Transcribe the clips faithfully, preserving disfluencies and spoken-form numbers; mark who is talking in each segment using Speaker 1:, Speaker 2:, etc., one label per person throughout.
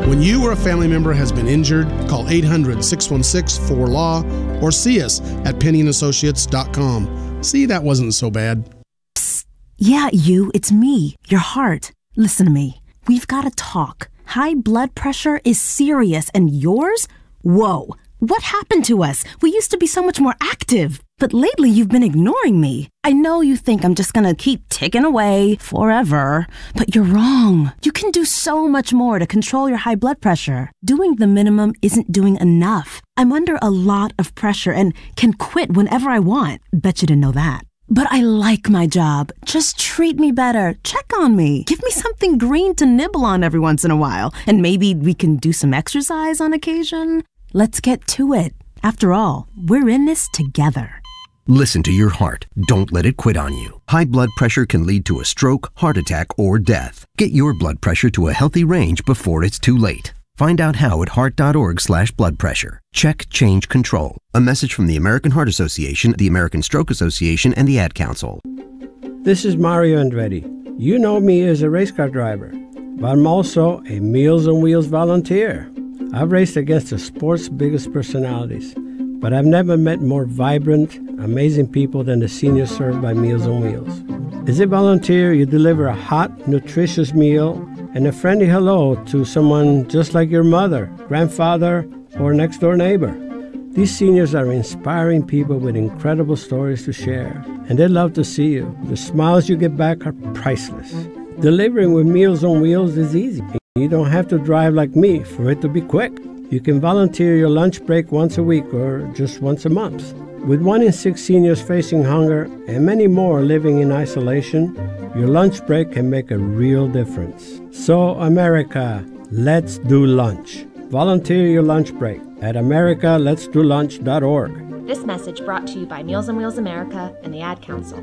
Speaker 1: When you or a family member has been injured, call eight hundred, six one six, four L A W or see us at penny and associates dot com. See, that wasn't so bad.
Speaker 2: Psst. Yeah, you, it's me, your heart. Listen to me. We've got to talk. High blood pressure is serious, and yours? Whoa. What happened to us? We used to be so much more active. But lately you've been ignoring me. I know you think I'm just gonna keep ticking away forever, but you're wrong. You can do so much more to control your high blood pressure. Doing the minimum isn't doing enough. I'm under a lot of pressure and can quit whenever I want. Bet you didn't know that. But I like my job. Just treat me better. Check on me. Give me something green to nibble on every once in a while. And maybe we can do some exercise on occasion. Let's get to it. After all, we're in this together.
Speaker 3: Listen to your heart. Don't let it quit on you. High blood pressure can lead to a stroke, heart attack, or death. Get your blood pressure to a healthy range before it's too late. Find out how at heart.org slash blood pressure. Check, change, control. A message from the American Heart Association, the American Stroke Association, and the Ad Council.
Speaker 4: This is Mario Andretti. You know me as a race car driver, but I'm also a Meals on Wheels volunteer. I've raced against the sport's biggest personalities, but I've never met more vibrant, amazing people than the seniors served by Meals on Wheels. As a volunteer, you deliver a hot, nutritious meal and a friendly hello to someone just like your mother, grandfather, or next-door neighbor. These seniors are inspiring people with incredible stories to share, and they love to see you. The smiles you get back are priceless. Delivering with Meals on Wheels is easy. You don't have to drive like me for it to be quick. You can volunteer your lunch break once a week or just once a month. With one in six seniors facing hunger and many more living in isolation, your lunch break can make a real difference. So, America, let's do lunch. Volunteer your lunch break at america lets do lunch dot org.
Speaker 5: This message brought to you by Meals on Wheels America and the Ad Council.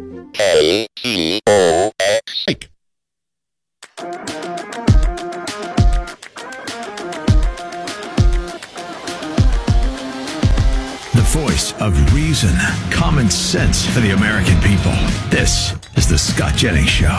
Speaker 6: K E O X.
Speaker 7: The voice of reason, common sense for the American people. This is the Scott Jennings Show.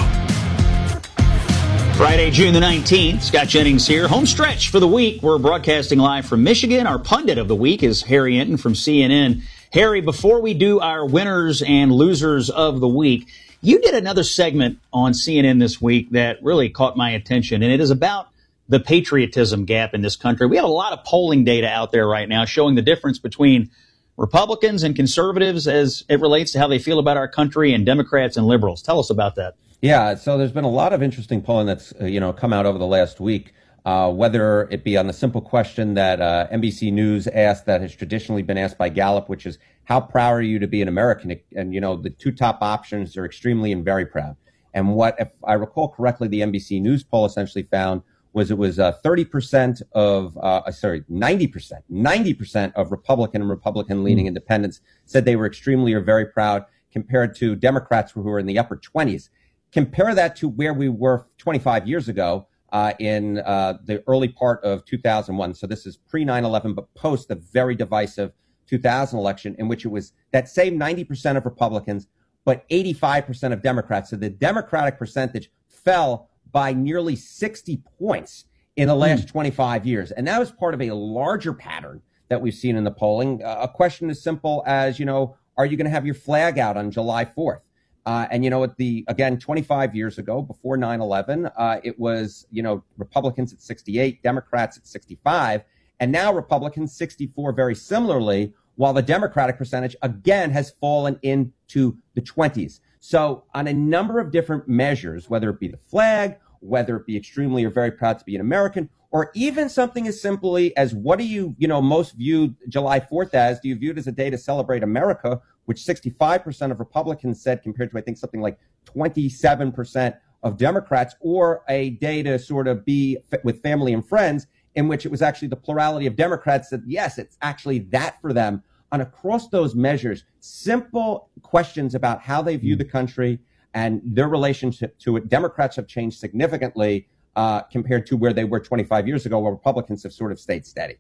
Speaker 8: Friday, June the nineteenth, Scott Jennings here. Home stretch for the week. We're broadcasting live from Michigan. Our pundit of the week is Harry Enton from C N N. Harry, before we do our winners and losers of the week, you did another segment on C N N this week that really caught my attention, and it is about the patriotism gap in this country. We have a lot of polling data out there right now showing the difference between Republicans and conservatives as it relates to how they feel about our country, and Democrats and liberals. Tell us about that.
Speaker 9: Yeah, so there's been a lot of interesting polling that's, uh, you know, come out over the last week, uh, whether it be on the simple question that uh, N B C News asked that has traditionally been asked by Gallup, which is, how proud are you to be an American? And, you know, the two top options are extremely and very proud. And what, if I recall correctly, the N B C News poll essentially found was it was uh, thirty percent of, uh, sorry, ninety percent, ninety percent of Republican and Republican-leaning mm. independents said they were extremely or very proud, compared to Democrats who were in the upper twenties. Compare that to where we were twenty-five years ago uh, in uh, the early part of two thousand one. So this is pre nine eleven, but post the very divisive two thousand election, in which it was that same ninety percent of Republicans, but eighty-five percent of Democrats. So the Democratic percentage fell by nearly sixty points in the last mm. twenty-five years. And that was part of a larger pattern that we've seen in the polling. Uh, a question as simple as, you know, are you going to have your flag out on July fourth? Uh, and, you know, at the, again, twenty-five years ago, before nine eleven, uh, it was, you know, Republicans at sixty-eight, Democrats at sixty-five, and now Republicans sixty-four very similarly, while the Democratic percentage, again, has fallen into the twenties. So on a number of different measures, whether it be the flag, whether it be extremely or very proud to be an American, or even something as simply as what do you, you know, most view July fourth as? Do you view it as a day to celebrate America, which sixty-five percent of Republicans said, compared to, I think, something like twenty-seven percent of Democrats, or a day to sort of be with family and friends, in which it was actually the plurality of Democrats that, yes, it's actually that for them. And across those measures, simple questions about how they view the country and their relationship to it, Democrats have changed significantly uh, compared to where they were twenty-five years ago, where Republicans have sort of stayed steady.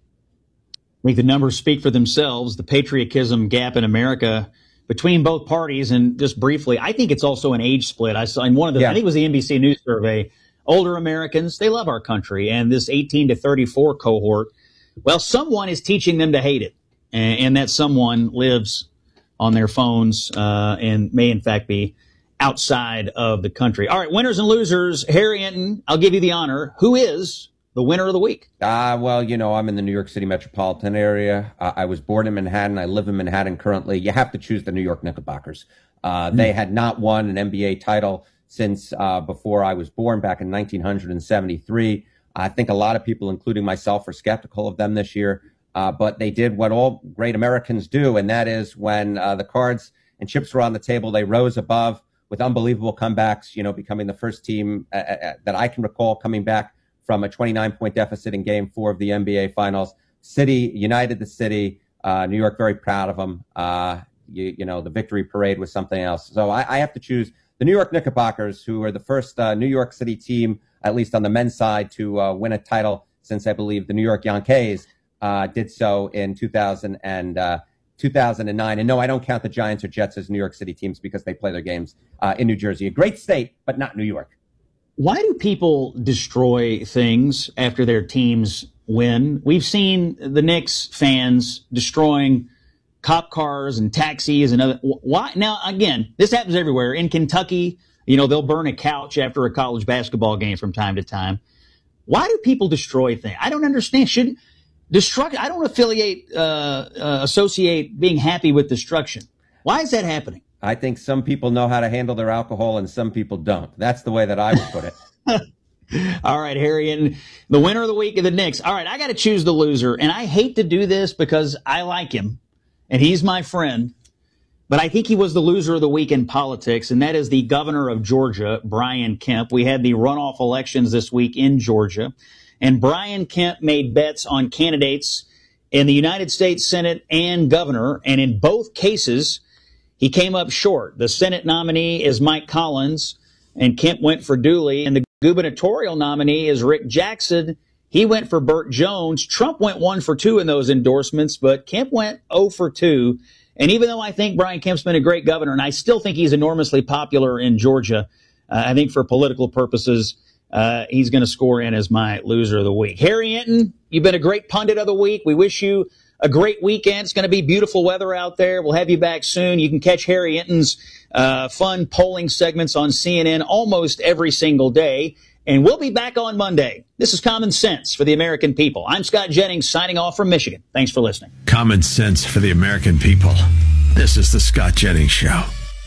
Speaker 8: I think the numbers speak for themselves. The patriotism gap in America between both parties, and just briefly, I think it's also an age split. I saw in one of the, yeah. I think it was the N B C News survey, older Americans, they love our country. And this eighteen to thirty-four cohort, well, someone is teaching them to hate it. And, and that someone lives on their phones uh, and may, in fact, be outside of the country. All right, winners and losers. Harry Enten, I'll give you the honor. Who is the winner of the week?
Speaker 9: Uh, well, you know, I'm in the New York City metropolitan area. Uh, I was born in Manhattan. I live in Manhattan currently. You have to choose the New York Knickerbockers. Uh, mm. They had not won an N B A title since uh, before I was born, back in nineteen seventy-three. I think a lot of people, including myself, are skeptical of them this year. Uh, but they did what all great Americans do, and that is when uh, the cards and chips were on the table, they rose above with unbelievable comebacks, you know, becoming the first team uh, uh, that I can recall coming back from a twenty-nine point deficit in game four of the N B A Finals. City united the city. Uh, New York, very proud of them. Uh, you, you know, the victory parade was something else. So I, I have to choose the New York Knickerbockers, who are the first uh, New York City team, at least on the men's side, to uh, win a title since, I believe, the New York Yankees uh, did so in two thousand and uh, two thousand nine. And no, I don't count the Giants or Jets as New York City teams because they play their games uh, in New Jersey. A great state, but not New York.
Speaker 8: Why do people destroy things after their teams win? We've seen the Knicks fans destroying cop cars and taxis and other. Why? Now, again, this happens everywhere. In Kentucky, you know, they'll burn a couch after a college basketball game from time to time. Why do people destroy things? I don't understand. Should destruct? I don't affiliate, uh, uh, associate being happy with destruction. Why is that happening?
Speaker 9: I think some people know how to handle their alcohol and some people don't. That's the way that I would put it.
Speaker 8: All right, Harry, and the winner of the week of the Knicks. All right, I got to choose the loser, and I hate to do this because I like him, and he's my friend, but I think he was the loser of the week in politics, and that is the governor of Georgia, Brian Kemp. We had the runoff elections this week in Georgia, and Brian Kemp made bets on candidates in the United States Senate and governor, and in both cases, he came up short. The Senate nominee is Mike Collins, and Kemp went for Dooley. And the gubernatorial nominee is Rick Jackson. He went for Burt Jones. Trump went one for two in those endorsements, but Kemp went oh for two. And even though I think Brian Kemp's been a great governor, and I still think he's enormously popular in Georgia, uh, I think for political purposes, uh, he's going to score in as my loser of the week. Harry Enten, you've been a great pundit of the week. We wish you a great weekend. It's going to be beautiful weather out there. We'll have you back soon. You can catch Harry Enten's uh, fun polling segments on C N N almost every single day. And we'll be back on Monday. This is Common Sense for the American people. I'm Scott Jennings signing off from Michigan. Thanks for listening.
Speaker 7: Common Sense for the American people. This is the Scott Jennings Show.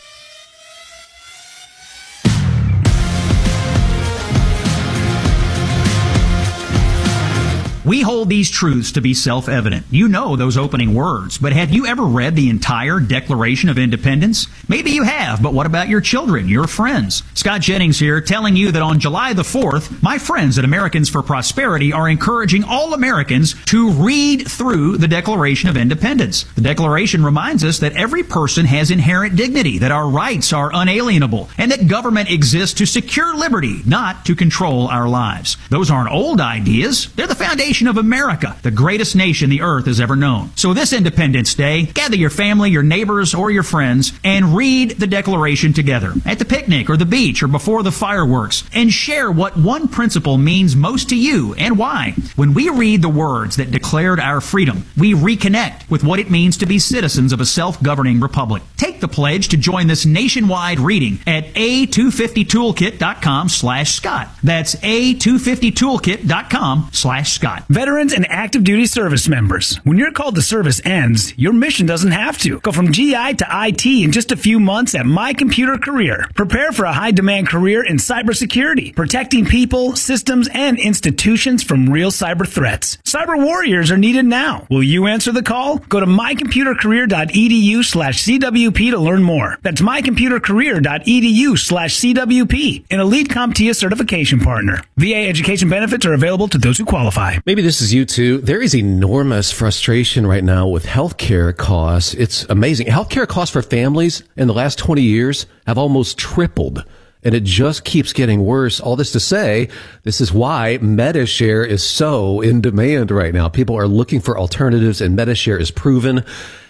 Speaker 10: We hold these truths to be self-evident. You know those opening words, but have you ever read the entire Declaration of Independence? Maybe you have, but what about your children, your friends? Scott Jennings here, telling you that on July the fourth, my friends at Americans for Prosperity are encouraging all Americans to read through the Declaration of Independence. The Declaration reminds us that every person has inherent dignity, that our rights are unalienable, and that government exists to secure liberty, not to control our lives. Those aren't old ideas. They're the foundation of America, the greatest nation the earth has ever known. So this Independence Day, gather your family, your neighbors, or your friends and read the Declaration together at the picnic or the beach or before the fireworks, and share what one principle means most to you and why. When we read the words that declared our freedom, we reconnect with what it means to be citizens of a self-governing republic. Take the pledge to join this nationwide reading at a two fifty toolkit dot com slash Scott. That's a two fifty toolkit dot com slash Scott.
Speaker 11: Veterans and active duty service members. When your call to service ends, your mission doesn't have to. Go from G I to I T in just a few months at My Computer Career. Prepare for a high-demand career in cybersecurity, protecting people, systems, and institutions from real cyber threats. Cyber warriors are needed now. Will you answer the call? Go to my computer career dot e d u slash c w p to learn more. That's my computer career dot e d u slash c w p, an elite CompTIA certification partner. V A education benefits are available to those who qualify.
Speaker 12: Maybe this is you too. There is enormous frustration right now with healthcare costs. It's amazing. Healthcare costs for families in the last twenty years have almost tripled, and it just keeps getting worse. All this to say, this is why Medi-Share is so in demand right now. People are looking for alternatives, and Medi-Share is proven.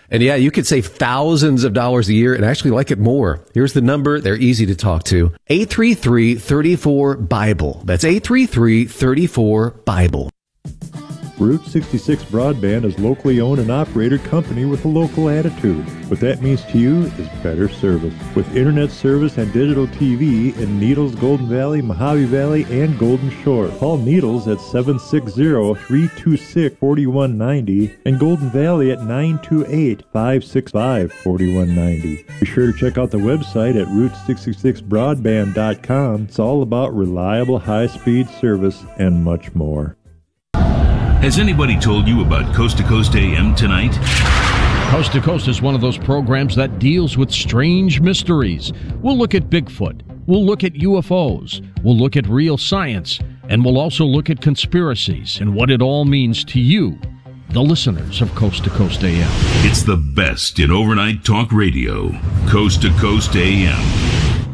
Speaker 12: And yeah, you could save thousands of dollars a year and actually like it more. Here's the number. They're easy to talk to. eight three three, three four, BIBLE. That's eight three three, three four, BIBLE.
Speaker 13: Route sixty-six Broadband is locally owned and operated company with a local attitude. What that means to you is better service. With internet service and digital T V in Needles, Golden Valley, Mojave Valley, and Golden Shore. Call Needles at seven six zero, three two six, four one nine zero and Golden Valley at nine two eight, five six five, four one nine zero. Be sure to check out the website at route sixty-six broadband dot com. It's all about reliable high-speed service and much more.
Speaker 14: Has anybody told you about Coast to Coast A M tonight?
Speaker 15: Coast to Coast is one of those programs that deals with strange mysteries. We'll look at Bigfoot. We'll look at U F Os. We'll look at real science. And we'll also look at conspiracies and what it all means to you, the listeners of Coast to Coast A M.
Speaker 14: It's the best in overnight talk radio. Coast to Coast A M.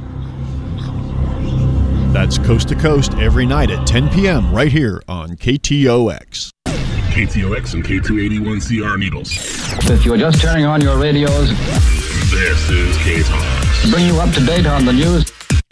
Speaker 16: That's Coast to Coast every night at ten p.m. right here on K T O X.
Speaker 17: K T O X and K two eighty-one C R Needles.
Speaker 18: If you're just turning on your radios,
Speaker 17: this is K-Talks.
Speaker 18: To bring you up to date on the news.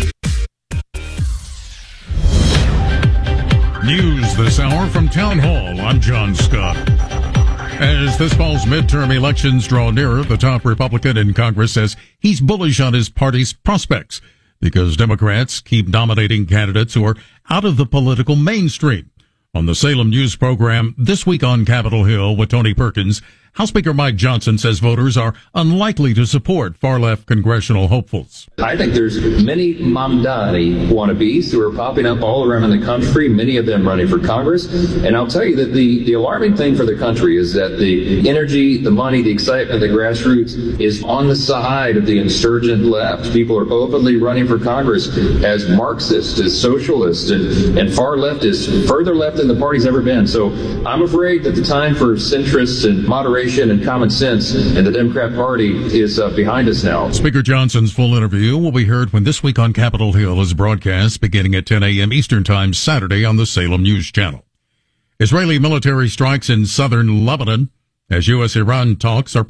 Speaker 19: News this hour from Town Hall. I'm John Scott. As this fall's midterm elections draw nearer, the top Republican in Congress says he's bullish on his party's prospects because Democrats keep nominating candidates who are out of the political mainstream. On the Salem News program, This Week on Capitol Hill with Tony Perkins, House Speaker Mike Johnson says voters are unlikely to support far-left congressional hopefuls.
Speaker 20: I think there's many Mamdani wannabes who are popping up all around in the country, many of them running for Congress. And I'll tell you that the, the alarming thing for the country is that the energy, the money, the excitement, the grassroots is on the side of the insurgent left. People are openly running for Congress as Marxists, as socialists, and, and far left is further left than the party's ever been. So I'm afraid that the time for centrists and moderation and common sense in the Democrat Party is uh, behind us now.
Speaker 19: Speaker Johnson's full interview will be heard when This Week on Capitol Hill is broadcast beginning at ten a.m. Eastern Time Saturday on the Salem News Channel. Israeli military strikes in southern Lebanon as U S Iran talks are